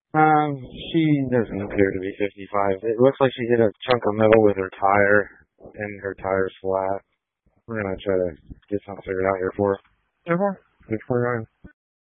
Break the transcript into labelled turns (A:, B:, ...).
A: She doesn't appear to be 55. It looks like she hit a chunk of metal with her tire, and her tire's flat. We're gonna try to get something figured out here for her. 649.